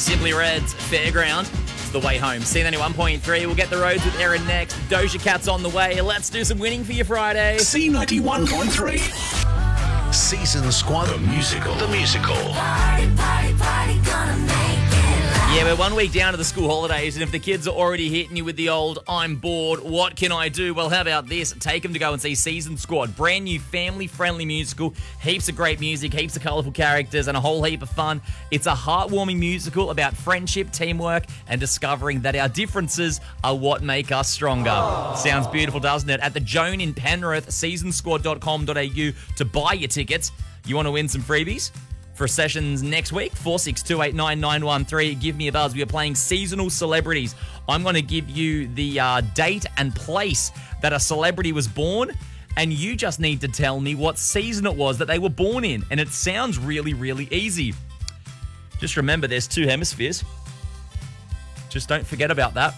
Simply Red's Fairground. It's the way home. C91.3. We'll get the roads with Erin next. Doja Cat's on the way. Let's do some winning for you Friday. C91.3. Season Squad, the musical. Party, party, party, gonna make it loud. Yeah, we're 1 week down to the school holidays, and if the kids are already hitting you with the old, I'm bored, what can I do? Well, how about this? Take them to go and see Season Squad. Brand new family-friendly musical. Heaps of great music, heaps of colourful characters, and a whole heap of fun. It's a heartwarming musical about friendship, teamwork, and discovering that our differences are what make us stronger. Sounds beautiful, doesn't it? At the Joan in Penrith, seasonsquad.com.au to buy your tickets. You want to win some freebies? For sessions next week, 46289913. Give me a buzz. We are playing seasonal celebrities. I'm going to give you the date and place that a celebrity was born, and you just need to tell me what season it was that they were born in. And it sounds really, really easy. Just remember, there's two hemispheres. Just don't forget about that.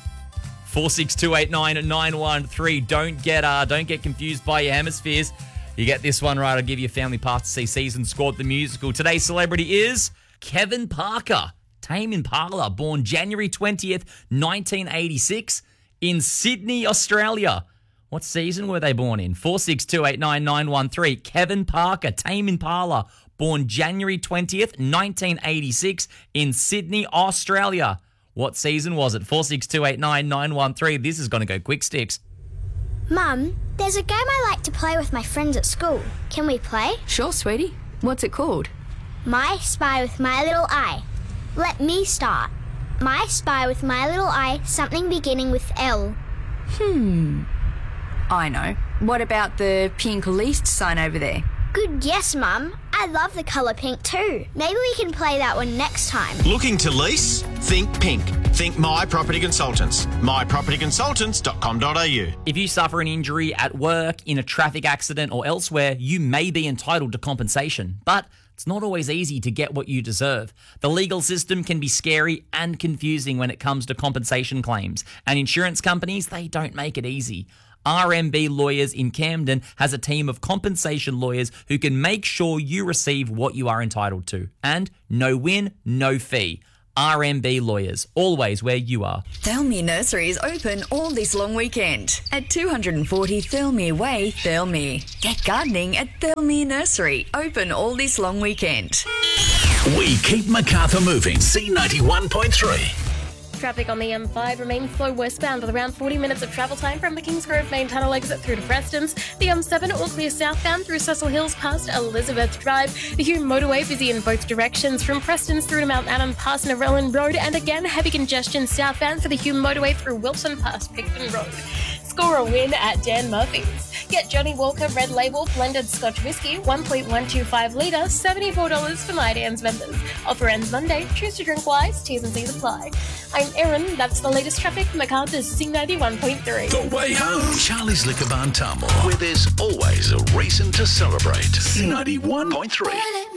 46289913. Don't get confused by your hemispheres. You get this one right, I'll give you a family pass to see Season Squad, the musical. Today's celebrity is Kevin Parker. Tame Impala, born January 20th, 1986 in Sydney, Australia. What season were they born in? 46289913. Kevin Parker, Tame Impala, born January 20th, 1986 in Sydney, Australia. What season was it? 46289913. This is going to go quick sticks. Mum, there's a game I like to play with my friends at school. Can we play? Sure, sweetie. What's it called? My Spy with My Little Eye. Let me start. My Spy with My Little Eye, something beginning with L. I know. What about the pink least sign over there? Good guess, Mum. I love the colour pink too. Maybe we can play that one next time. Looking to lease? Think pink. Think My Property Consultants. mypropertyconsultants.com.au. If you suffer an injury at work, in a traffic accident or elsewhere, you may be entitled to compensation. But it's not always easy to get what you deserve. The legal system can be scary and confusing when it comes to compensation claims. And insurance companies, they don't make it easy. RMB Lawyers in Camden has a team of compensation lawyers who can make sure you receive what you are entitled to. And no win, no fee. RMB Lawyers, always where you are. Thirlmere Nursery is open all this long weekend at 240 Thirlmere Way, Thirlmere. Get gardening at Thirlmere Nursery, open all this long weekend. We keep Macarthur moving. C91.3. Traffic on the M5 remains slow westbound with around 40 minutes of travel time from the Kingsgrove main tunnel exit through to Prestons. The M7 all clear southbound through Cecil Hills past Elizabeth Drive. The Hume motorway busy in both directions from Prestons through to Mount Adam past Narellan Road, and again heavy congestion southbound for the Hume motorway through Wilson past Picton Road. Score a win at Dan Murphy's. Get Johnny Walker Red Label blended Scotch whiskey, 1.125 litre, $74 for My Dan's members. Offer ends Monday. Choose to drink wise. T's and C's apply. I'm Erin. That's the latest traffic. Macarthur's C91.3. The way home. Charlie's Liquor Barn Tamil, where there's always a reason to celebrate. C91.3.